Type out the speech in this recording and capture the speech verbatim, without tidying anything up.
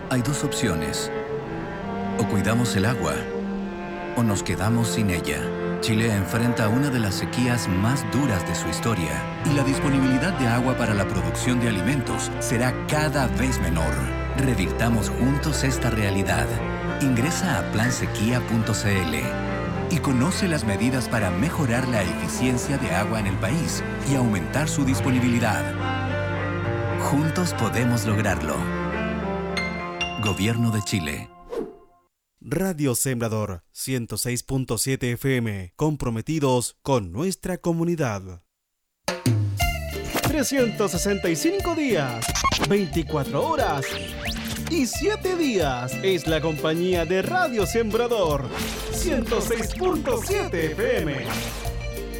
Hay dos opciones. O cuidamos el agua, o nos quedamos sin ella. Chile enfrenta una de las sequías más duras de su historia y la disponibilidad de agua para la producción de alimentos será cada vez menor. Revirtamos juntos esta realidad. Ingresa a plan sequía punto c l y conoce las medidas para mejorar la eficiencia de agua en el país y aumentar su disponibilidad. Juntos podemos lograrlo. Gobierno de Chile. Radio Sembrador ciento seis punto siete F M, comprometidos con nuestra comunidad. trescientos sesenta y cinco días, veinticuatro horas y siete días es la compañía de Radio Sembrador ciento seis punto siete F M.